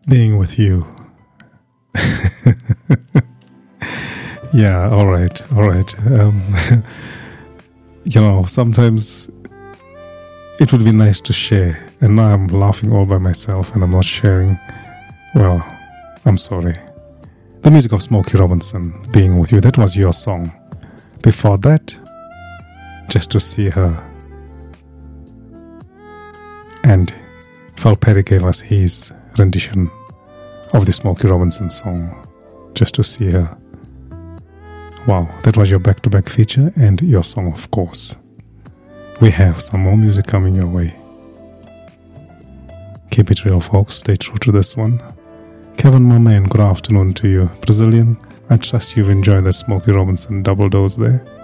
being with you. Yeah, all right. Sometimes it would be nice to share, and now I'm laughing all by myself and I'm not sharing. Well, I'm sorry. The music of Smokey Robinson, Being With You, that was your song. Before that, Just to See Her. And Phil Perry gave us his rendition of the Smokey Robinson song, Just to See Her. Wow, that was your back-to-back feature and your song, of course. We have some more music coming your way. Keep it real, folks. Stay true to this one. Kevin, my man, good afternoon to you. Brazilian, I trust you've enjoyed that Smokey Robinson double dose there.